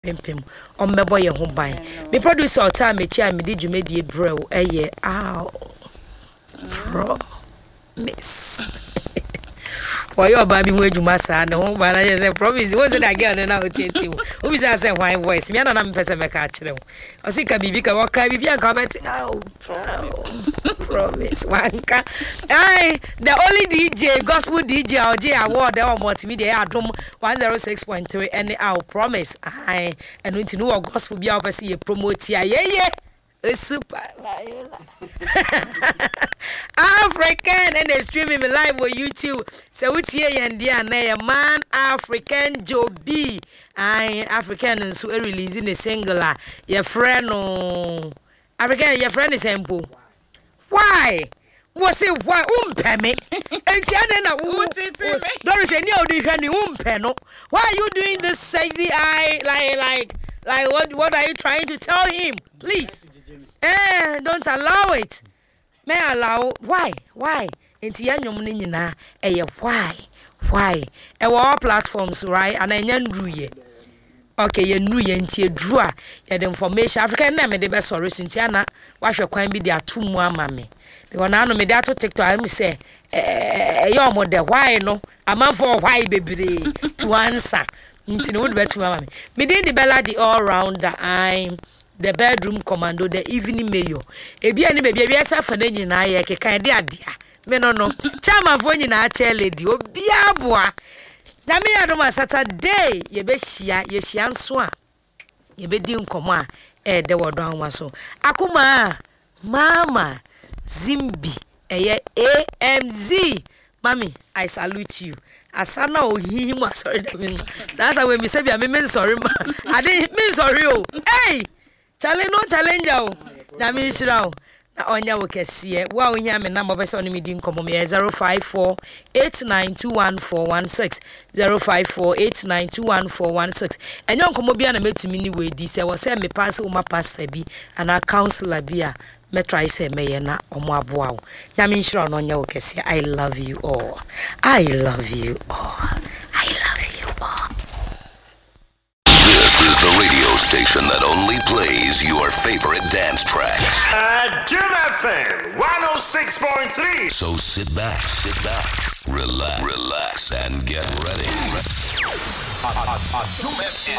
pimpim ombebo ye ho ban me producer ota me chia me di dwumedie brew eye promise why your baby mu adwuma saa ne ho ba na say promise was it again na otietie wo bi say why voice me na me pese me ka kire wo o si ka bibi ka wo ka bibi an ka bet promise wanka ai the only DJ gospel DJ OJ award e o multimedia adom 106.3 and our promise ai and we know gospel bia o pese ye promote ya ye super African and they streaming me live on YouTube. So we see and there man African Joe B. I African and so releasing a single. Your friend African your friend is simple. Why? Was it why me? And don't say no. Why are you doing this sexy eye like what are you trying to tell him? Please. Don't allow it. May allow why? Enti yanyom ni nyina why? E all platforms right and enyanruye. Okay, ye nru ye ntie dru a ye the information African na me de be sorry ntia na wahwe kwan bi de atomu ama me. Because na no me de ato TikTok am say yo mo de why no amanfo why bebre to answer. Nti no would be to ama me. Me dey the bella the all rounder I'm the bedroom commando, the evening mayor. Ebi ani baby ebi asa fa na nyina ye keka de adea. Me no chama fo nyina che lady obi aboa. Na me adoma Saturday ye be hia nso a ye be di nkomo a de wodo anwa so. Akuma mama Zimbi eye AMZ. Mami, I salute you. Asana ohihi mu sorry da me. Sasa we mi se bia me sorry ma. Ade me sorry o. Hey! Challenge no challenge o. Na me shira o. Na onya wo kese. Wa ohia me na mo be se oni me di nkomo me 05489214116 05489214116. Enyo nkomo bia na metumi ni we di se wo se me pass o ma pastor bi ana counselor bi a me try say me ye na omo aboa o. Na me shira no onya wo kese. I love you all. I love you all. I love you all. This is the radio station that only plays your favorite dance tracks. Jim FM 106.3. So sit back, relax, and get ready. Jim FM.